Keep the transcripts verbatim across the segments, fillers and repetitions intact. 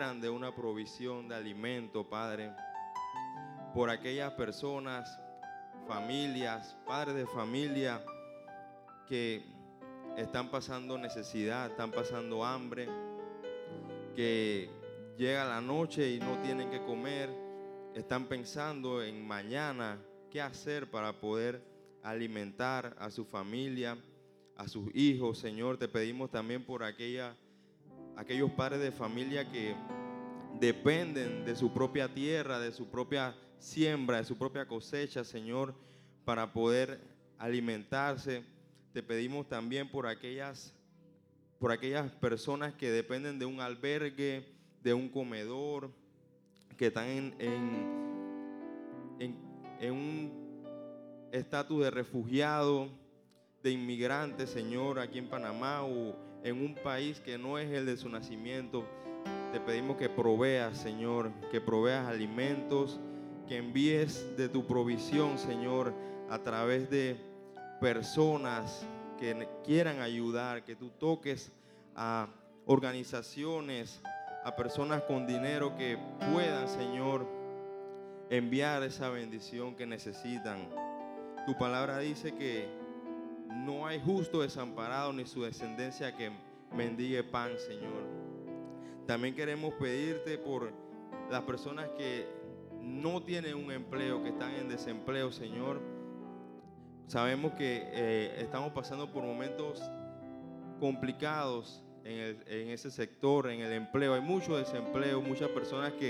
esperan de una provisión de alimento, Padre, por aquellas personas, familias, padres de familia que están pasando necesidad, están pasando hambre, que llega la noche y no tienen que comer, están pensando en mañana qué hacer para poder alimentar a su familia, a sus hijos. Señor, te pedimos también por aquella, aquellos padres de familia que dependen de su propia tierra, de su propia siembra, de su propia cosecha, Señor, para poder alimentarse. Te pedimos también por aquellas, por aquellas personas que dependen de un albergue, de un comedor, que están en, en, en, en un estatus de refugiado, de inmigrante, Señor, aquí en Panamá o en un país que no es el de su nacimiento. Te pedimos que proveas, Señor, que proveas alimentos, que envíes de tu provisión, Señor, a través de personas que quieran ayudar, que tú toques a organizaciones, a personas con dinero que puedan, Señor, enviar esa bendición que necesitan. Tu palabra dice que no hay justo desamparado ni su descendencia que mendigue pan, Señor. También queremos pedirte por las personas que no tienen un empleo, que están en desempleo, Señor. Sabemos que eh, estamos pasando por momentos complicados en, el, en ese sector, en el empleo. Hay mucho desempleo, muchas personas que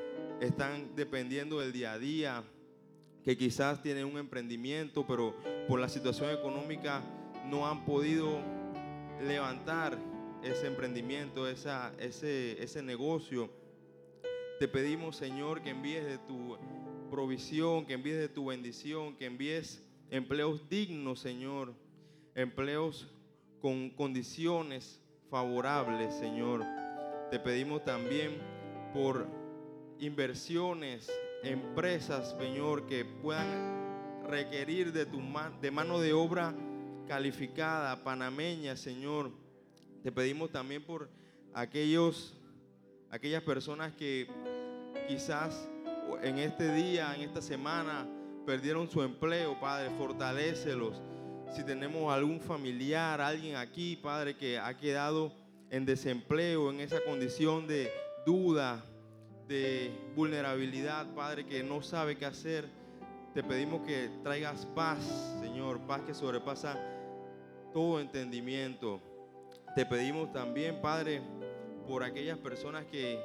están dependiendo del día a día, que quizás tienen un emprendimiento, pero por la situación económica no han podido levantar ese emprendimiento, esa, ese, ese negocio. Te pedimos, Señor, que envíes de tu provisión, que envíes de tu bendición, que envíes empleos dignos, Señor, empleos con condiciones favorables, Señor. Te pedimos también por inversiones, empresas, Señor, que puedan requerir de tu man, de mano de obra calificada, panameña, Señor. Te pedimos también por aquellos, aquellas personas que quizás en este día, en esta semana, perdieron su empleo, Padre, fortalécelos. Si tenemos algún familiar, alguien aquí, Padre, que ha quedado en desempleo, en esa condición de duda, de vulnerabilidad, Padre, que no sabe qué hacer, te pedimos que traigas paz, Señor, paz que sobrepasa todo entendimiento. Te pedimos también, Padre, por aquellas personas que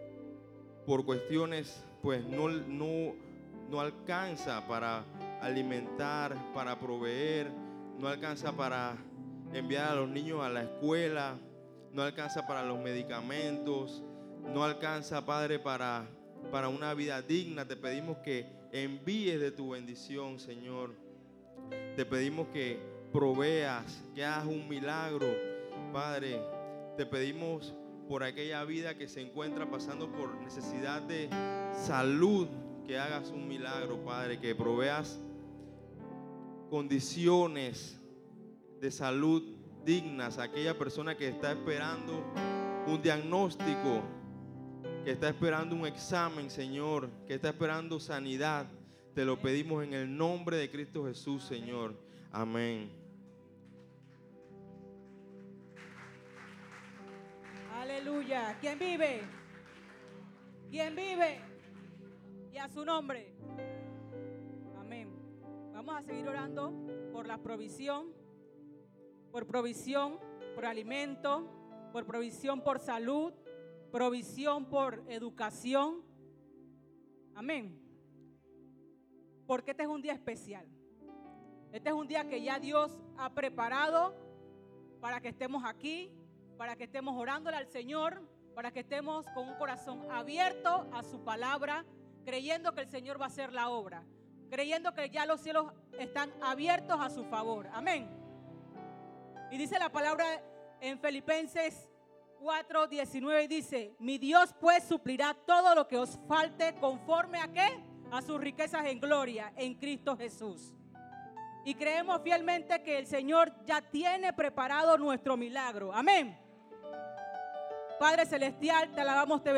por cuestiones pues no, no, no alcanza para alimentar, para proveer, no alcanza para enviar a los niños a la escuela, no alcanza para los medicamentos, no alcanza, Padre, para, para una vida digna. Te pedimos que envíes de tu bendición, Señor. Te pedimos que proveas, que hagas un milagro, Padre. Te pedimos por aquella vida que se encuentra pasando por necesidad de salud, que hagas un milagro, Padre, que proveas condiciones de salud dignas a aquella persona que está esperando un diagnóstico, que está esperando un examen, Señor, que está esperando sanidad. Te lo pedimos en el nombre de Cristo Jesús, Señor. Amén. Aleluya. ¿Quién vive? ¿Quién vive? Y a su nombre. Amén. Vamos a seguir orando por la provisión, por provisión, por alimento, por provisión por salud, provisión por educación. Amén. Porque este es un día especial. Este es un día que ya Dios ha preparado para que estemos aquí, para que estemos orándole al Señor, para que estemos con un corazón abierto a su palabra, creyendo que el Señor va a hacer la obra, creyendo que ya los cielos están abiertos a su favor. Amén. Y dice la palabra en Filipenses cuatro diecinueve, dice: mi Dios pues suplirá todo lo que os falte conforme a ¿qué? A sus riquezas en gloria en Cristo Jesús. Y creemos fielmente que el Señor ya tiene preparado nuestro milagro. Amén. Padre celestial, te alabamos, te